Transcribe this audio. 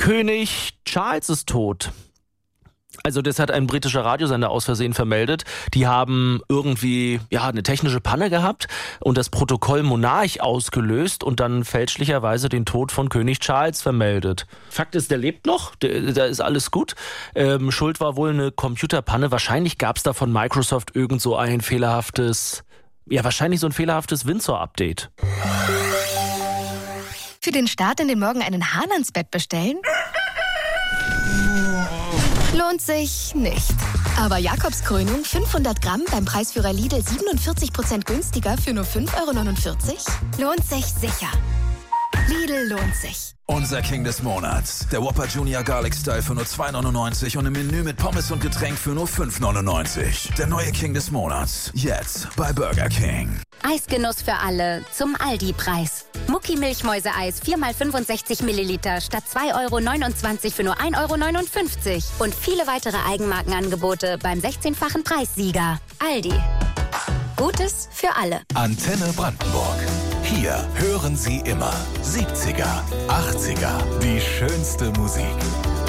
König Charles ist tot. Also das hat ein britischer Radiosender aus Versehen vermeldet. Die haben irgendwie eine technische Panne gehabt und das Protokoll Monarch ausgelöst und dann fälschlicherweise den Tod von König Charles vermeldet. Fakt ist, der lebt noch, da ist alles gut. Schuld war wohl eine Computerpanne. Wahrscheinlich gab es da von Microsoft irgend so ein fehlerhaftes Windsor-Update. Für den Start in den Morgen einen Hahn ans Bett bestellen? Lohnt sich nicht. Aber Jakobskrönung 500 Gramm beim Preisführer Lidl 47% günstiger für nur 5,49 € lohnt sich sicher. Lidl lohnt sich. Unser King des Monats. Der Whopper Junior Garlic Style für nur 2,99 € und im Menü mit Pommes und Getränk für nur 5,99 €. Der neue King des Monats. Jetzt bei Burger King. Eisgenuss für alle zum Aldi-Preis. Mucki Milchmäuseeis 4x65 Milliliter statt 2,29 € für nur 1,59 € und viele weitere Eigenmarkenangebote beim 16-fachen Preissieger. Aldi. Gutes für alle. Antenne Brandenburg. Hier hören Sie immer 70er, 80er, die schönste Musik.